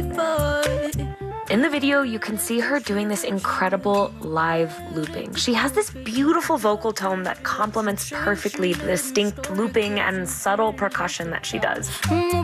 before. In the video, you can see her doing this incredible live looping. She has this beautiful vocal tone that complements perfectly the distinct looping and subtle percussion that she does.